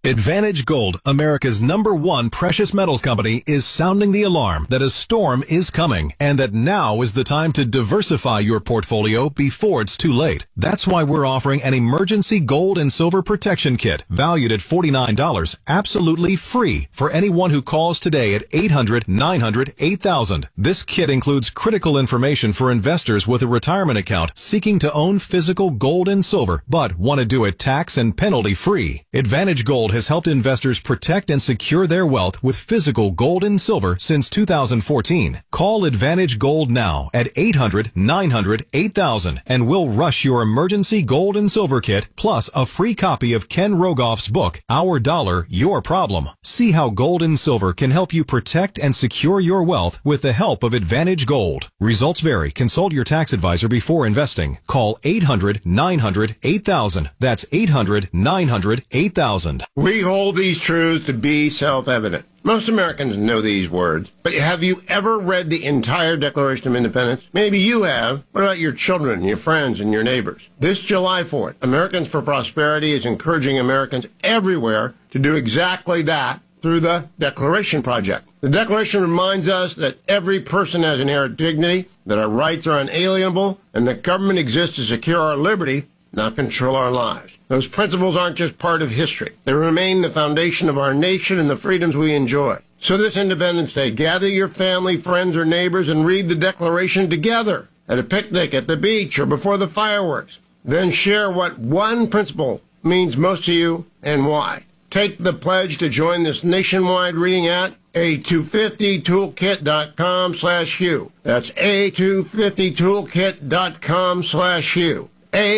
Advantage Gold, America's #1 precious metals company, is sounding the alarm that a storm is coming and that now is the time to diversify your portfolio before it's too late. That's why we're offering an emergency gold and silver protection kit valued at $49, absolutely free for anyone who calls today at 800-900-8000. This kit includes critical information for investors with a retirement account seeking to own physical gold and silver, but want to do it tax and penalty free. Advantage Gold has helped investors protect and secure their wealth with physical gold and silver since 2014. Call Advantage Gold now at 800-900-8000 and we'll rush your emergency gold and silver kit plus a free copy of Ken Rogoff's book, Our Dollar, Your Problem. See how gold and silver can help you protect and secure your wealth with the help of Advantage Gold. Results vary. Consult your tax advisor before investing. Call 800-900-8000. That's 800-900-8000. We hold these truths to be self-evident. Most Americans know these words, but have you ever read the entire Declaration of Independence? Maybe you have. What about your children, your friends, and your neighbors? This July 4th, Americans for Prosperity is encouraging Americans everywhere to do exactly that through the Declaration Project. The Declaration reminds us that every person has inherent dignity, that our rights are unalienable, and that government exists to secure our liberty, not control our lives. Those principles aren't just part of history. They remain the foundation of our nation and the freedoms we enjoy. So this Independence Day, gather your family, friends, or neighbors and read the Declaration together at a picnic, at the beach, or before the fireworks. Then share what one principle means most to you and why. Take the pledge to join this nationwide reading at a250toolkit.com/Hugh. That's a250toolkit.com/Hugh.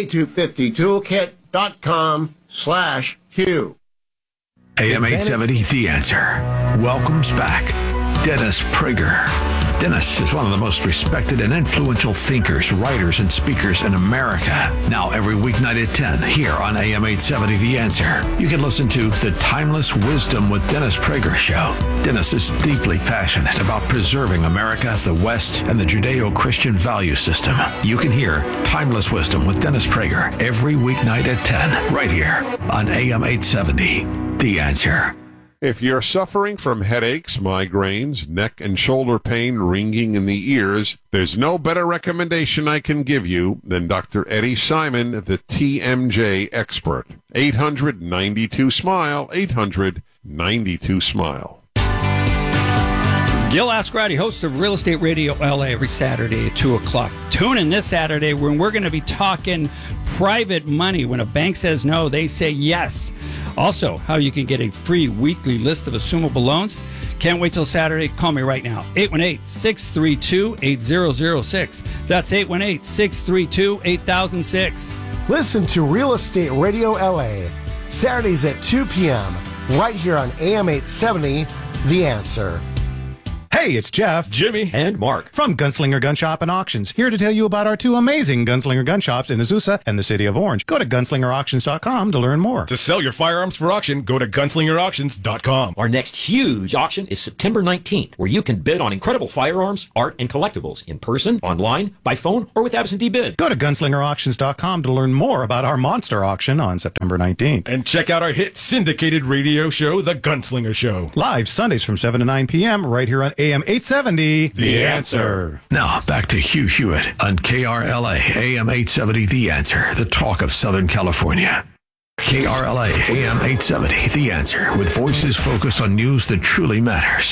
a250toolkit.com/Hugh. AM 870, The Answer, welcomes back Dennis Prager. Dennis is one of the most respected and influential thinkers, writers, and speakers in America. Now, every weeknight at 10, here on AM 870, The Answer, you can listen to The Timeless Wisdom with Dennis Prager show. Dennis is deeply passionate about preserving America, the West, and the Judeo-Christian value system. You can hear Timeless Wisdom with Dennis Prager every weeknight at 10, right here on AM 870, The Answer. If you're suffering from headaches, migraines, neck and shoulder pain, ringing in the ears, there's no better recommendation I can give you than Dr. Eddie Simon, the TMJ expert. 800-92-SMILE, 800-92-SMILE. Gil Ascarati, host of Real Estate Radio LA, every Saturday at 2 o'clock. Tune in this Saturday when we're going to be talking private money. When a bank says no, they say yes. Also, how you can get a free weekly list of assumable loans. Can't wait till Saturday. Call me right now. 818-632-8006. That's 818-632-8006. Listen to Real Estate Radio LA, Saturdays at 2 p.m., right here on AM 870, The Answer. Hey, it's Jeff, Jimmy, and Mark from Gunslinger Gun Shop and Auctions, here to tell you about our two amazing Gunslinger gun shops in Azusa and the city of Orange. Go to gunslingerauctions.com to learn more. To sell your firearms for auction, go to gunslingerauctions.com. Our next huge auction is September 19th, where you can bid on incredible firearms, art, and collectibles in person, online, by phone, or with absentee bid. Go to gunslingerauctions.com to learn more about our monster auction on September 19th. And check out our hit syndicated radio show, The Gunslinger Show. Live Sundays from 7 to 9 p.m. right here on AM 870, The Answer. Now, back to Hugh Hewitt on KRLA, AM 870, The Answer, the talk of Southern California. KRLA, AM 870, The Answer, with voices focused on news that truly matters.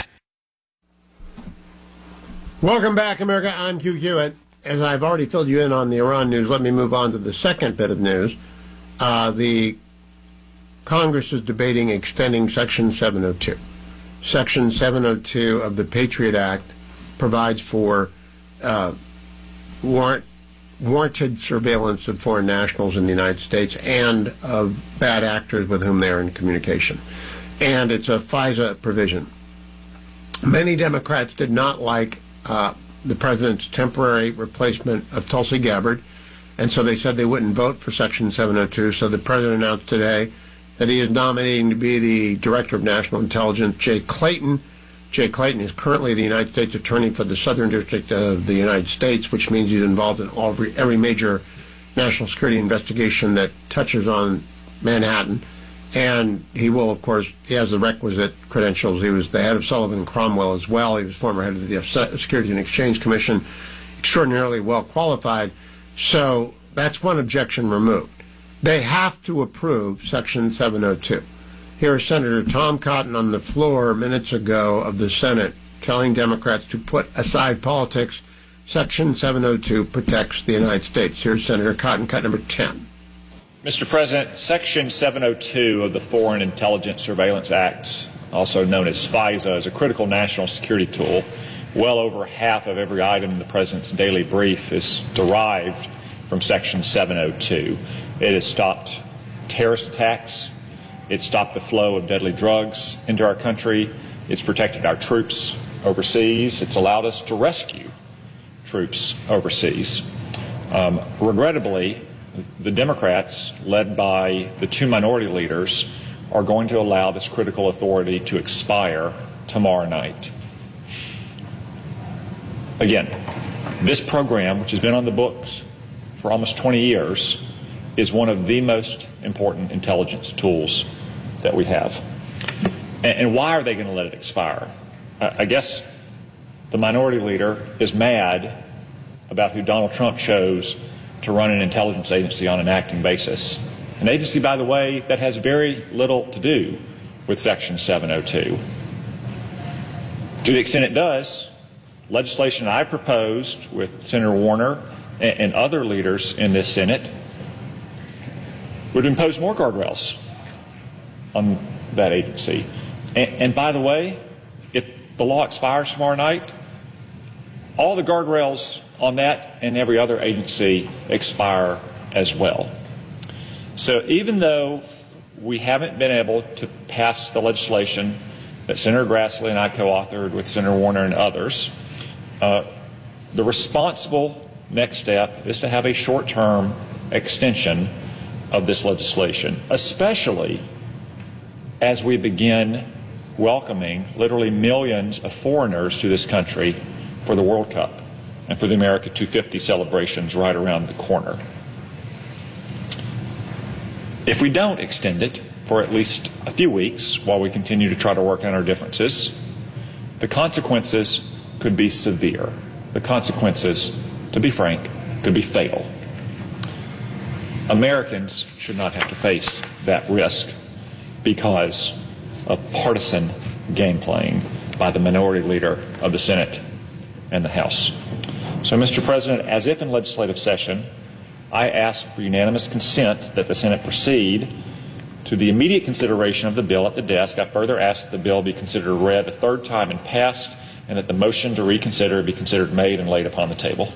Welcome back, America. I'm Hugh Hewitt. As I've already filled you in on the Iran news, let me move on to the second bit of news. The Congress is debating extending Section 702. Section 702 of the Patriot Act provides for warranted surveillance of foreign nationals in the United States and of bad actors with whom they are in communication. And it's a FISA provision. Many Democrats did not like the president's temporary replacement of Tulsi Gabbard, and so they said they wouldn't vote for Section 702. So the president announced today that he is nominating to be the Director of National Intelligence, Jay Clayton. Jay Clayton is currently the United States Attorney for the Southern District of the United States, which means he's involved in every major national security investigation that touches on Manhattan. And he will, of course, he has the requisite credentials. He was the head of Sullivan Cromwell as well. He was former head of the Securities and Exchange Commission, extraordinarily well qualified. So that's one objection removed. They have to approve Section 702. Here is Senator Tom Cotton on the floor minutes ago of the Senate telling Democrats to put aside politics. Section 702 protects the United States. Here's Senator Cotton, cut number 10. Mr. President, Section 702 of the Foreign Intelligence Surveillance Act, also known as FISA, is a critical national security tool. Well over half of every item in the President's daily brief is derived from Section 702. It has stopped terrorist attacks. It stopped the flow of deadly drugs into our country. It's protected our troops overseas. It's allowed us to rescue troops overseas. Regrettably, the Democrats, led by the two minority leaders, are going to allow this critical authority to expire tomorrow night. Again, this program, which has been on the books for almost 20 years, is one of the most important intelligence tools that we have. And why are they going to let it expire? I guess the minority leader is mad about who Donald Trump chose to run an intelligence agency on an acting basis. An agency, by the way, that has very little to do with Section 702. To the extent it does, legislation I proposed with Senator Warner and other leaders in this Senate would impose more guardrails on that agency. And by the way, if the law expires tomorrow night, all the guardrails on that and every other agency expire as well. So even though we haven't been able to pass the legislation that Senator Grassley and I co-authored with Senator Warner and others, the responsible next step is to have a short-term extension of this legislation, especially as we begin welcoming literally millions of foreigners to this country for the World Cup and for the America 250 celebrations right around the corner. If we don't extend it for at least a few weeks while we continue to try to work on our differences, the consequences could be severe. The consequences, to be frank, could be fatal. Americans should not have to face that risk because of partisan game playing by the minority leader of the Senate and the House. So, Mr. President, as if in legislative session, I ask for unanimous consent that the Senate proceed to the immediate consideration of the bill at the desk. I further ask that the bill be considered read a third time and passed, and that the motion to reconsider be considered made and laid upon the table.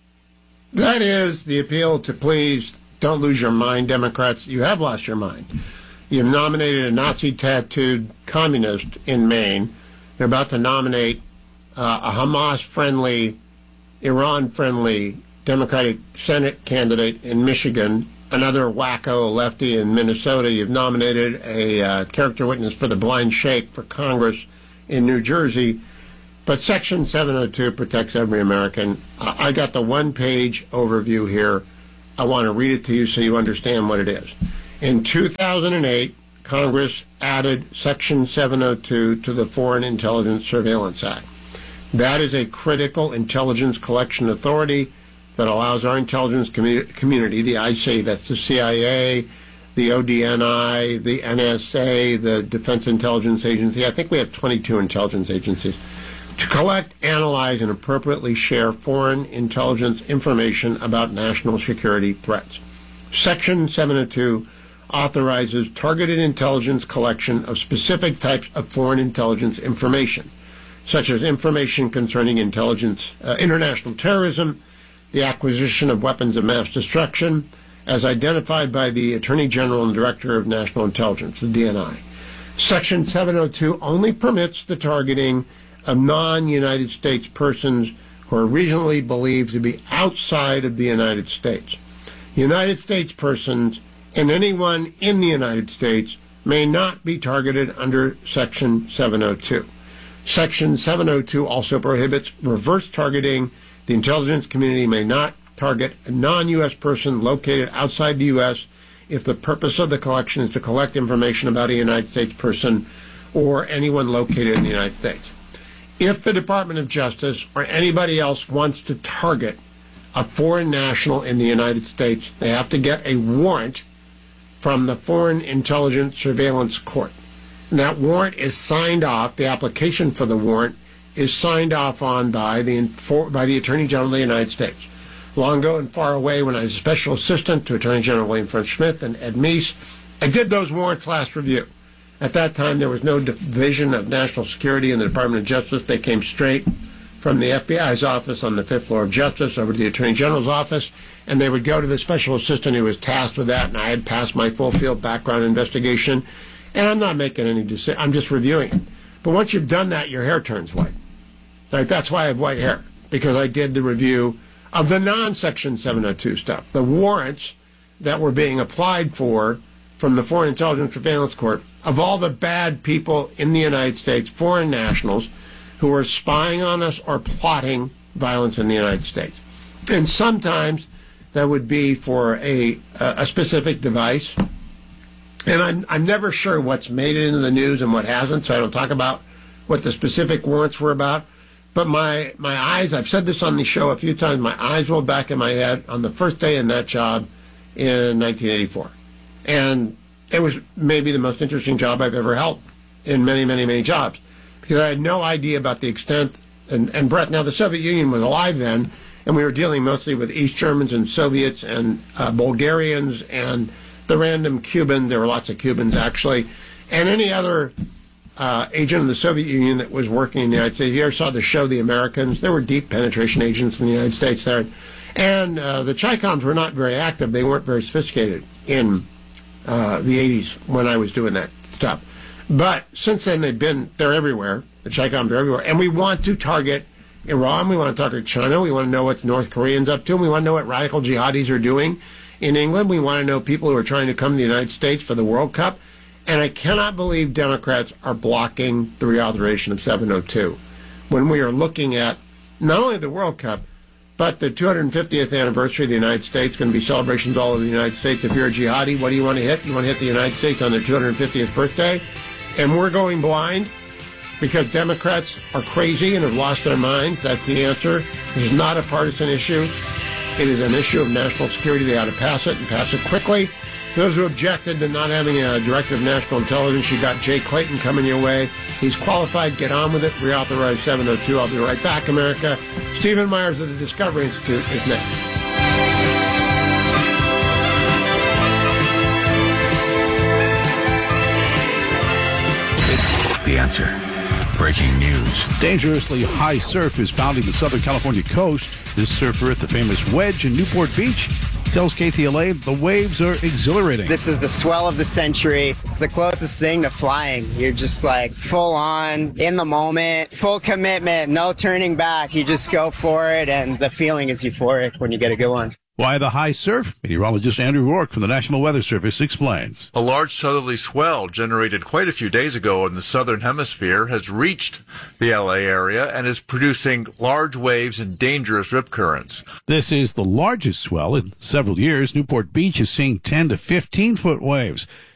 That is the appeal to please don't lose your mind, Democrats. You have lost your mind. You've nominated a Nazi-tattooed communist in Maine. They're about to nominate a Hamas-friendly, Iran-friendly Democratic Senate candidate in Michigan, another wacko lefty in Minnesota. You've nominated a character witness for the blind sheikh for Congress in New Jersey. But Section 702 protects every American. I got the one-page overview here. I want to read it to you so you understand what it is. In 2008, Congress added Section 702 to the Foreign Intelligence Surveillance Act. That is a critical intelligence collection authority that allows our intelligence community, the IC, that's the CIA, the ODNI, the NSA, the Defense Intelligence Agency. I think we have 22 intelligence agencies, to collect, analyze, and appropriately share foreign intelligence information about national security threats. Section 702 authorizes targeted intelligence collection of specific types of foreign intelligence information, such as information concerning international terrorism, the acquisition of weapons of mass destruction, as identified by the Attorney General and Director of National Intelligence, the DNI. Section 702 only permits the targeting of non-United States persons who are reasonably believed to be outside of the United States. United States persons and anyone in the United States may not be targeted under Section 702. Section 702 also prohibits reverse targeting. The intelligence community may not target a non-U.S. person located outside the U.S. if the purpose of the collection is to collect information about a United States person or anyone located in the United States. If the Department of Justice or anybody else wants to target a foreign national in the United States, they have to get a warrant from the Foreign Intelligence Surveillance Court. And that warrant is signed off, the application for the warrant is signed off on by the Attorney General of the United States. Long ago and far away, when I was a special assistant to Attorney General William French Smith and Ed Meese, I did those warrants last review. At that time, there was no division of national security in the Department of Justice. They came straight from the FBI's office on the 5th floor of Justice over to the Attorney General's office, and they would go to the special assistant who was tasked with that, and I had passed my full field background investigation, and I'm not making any decision. I'm just reviewing it. But once you've done that, your hair turns white. Like, that's why I have white hair, because I did the review of the non-Section 702 stuff, the warrants that were being applied for from the Foreign Intelligence Surveillance Court of all the bad people in the United States, foreign nationals, who were spying on us or plotting violence in the United States. And sometimes that would be for a specific device. And I'm never sure what's made it into the news and what hasn't, so I don't talk about what the specific warrants were about. But my eyes, I've said this on the show a few times, my eyes rolled back in my head on the first day in that job in 1984. And it was maybe the most interesting job I've ever held in many, many, many jobs, because I had no idea about the extent. And Brett, now the Soviet Union was alive then, and we were dealing mostly with East Germans and Soviets and Bulgarians and the random Cuban. There were lots of Cubans, actually, and any other agent of the Soviet Union that was working in the United States. You ever saw the show The Americans? There were deep penetration agents in the United States there. And the Chi-Coms were not very active. They weren't very sophisticated in the 80s when I was doing that stuff. But since then, they're everywhere. The Chi-Coms are everywhere. And we want to target Iran. We want to target China. We want to know what North Koreans up to. And we want to know what radical jihadis are doing in England. We want to know people who are trying to come to the United States for the World Cup. And I cannot believe Democrats are blocking the reauthorization of 702 when we are looking at not only the World Cup, but the 250th anniversary of the United States, going to be celebrations all over the United States. If you're a jihadi, what do you want to hit? You want to hit the United States on their 250th birthday? And we're going blind because Democrats are crazy and have lost their minds. That's the answer. This is not a partisan issue. It is an issue of national security. They ought to pass it and pass it quickly. Those who objected to not having a director of national intelligence, you got Jay Clayton coming your way. He's qualified. Get on with it. Reauthorize 702. I'll be right back, America. Stephen Myers of the Discovery Institute is next. The Answer. Breaking news. Dangerously high surf is pounding the Southern California coast. This surfer at the famous Wedge in Newport Beach tells KTLA the waves are exhilarating. This is the swell of the century. It's the closest thing to flying. You're just like full on, in the moment, full commitment, no turning back. You just go for it, and the feeling is euphoric when you get a good one. Why the high surf? Meteorologist Andrew Rourke from the National Weather Service explains. A large southerly swell generated quite a few days ago in the southern hemisphere has reached the LA area and is producing large waves and dangerous rip currents. This is the largest swell in several years. Newport Beach is seeing 10 to 15 foot waves.